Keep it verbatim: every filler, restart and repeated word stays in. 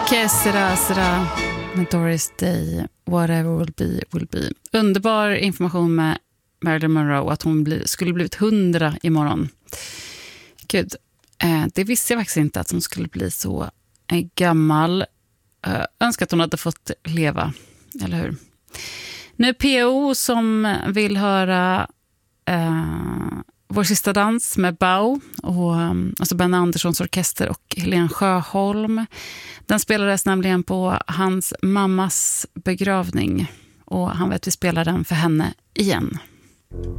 Que sera, sera med Doris Day, whatever will be, will be. Underbar information med Marilyn Monroe att hon bli, skulle blivit hundra imorgon. Gud, eh, det visste jag faktiskt inte att hon skulle bli så eh, gammal. Eh, önskar att hon hade fått leva, eller hur? Nu är P O som vill höra eh, Vår sista dans med Bau och alltså Ben Anderssons orkester och Helen Sjöholm. Den spelades nämligen på hans mammas begravning och han vet vi spelar den för henne igen.